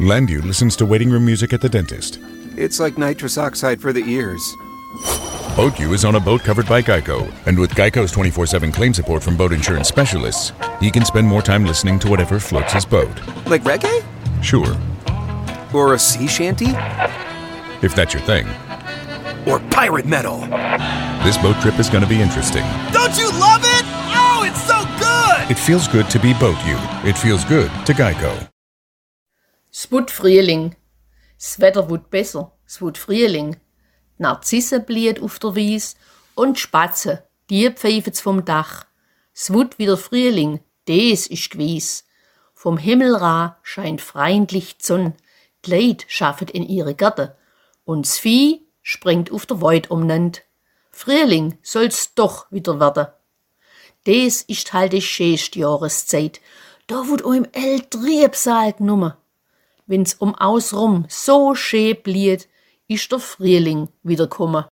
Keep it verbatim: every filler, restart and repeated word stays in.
Landu listens to waiting room music at the dentist. It's like nitrous oxide for the ears. Boatyou is on a boat covered by Geico, and with Geico's twenty-four seven claim support from boat insurance specialists, he can spend more time listening to whatever floats his boat. Like reggae? Sure. Or a sea shanty? If that's your thing. Or pirate metal? This boat trip is going to be interesting. Don't you love it? Oh, it's so good! It feels good to be Boatyou. It feels good to Geico. Es wird Frühling. Das Wetter wird besser. Es wird Frühling. Die Narzisse blüht auf der Wies und die Spatzen, die pfeifen's vom Dach. Es wird wieder Frühling, des ist gewiss. Vom Himmel ra scheint freundlich die Sonne. Die Leute schaffen in ihre Gärten und das Vieh springt auf der Weid umnand. Frühling soll's doch wieder werden. Des ist halt die schönste Jahreszeit. Da wird auch im Eltriebsaal genommen. Wenn's um ausrum so schön blüht, ist der Frühling wiederkommen.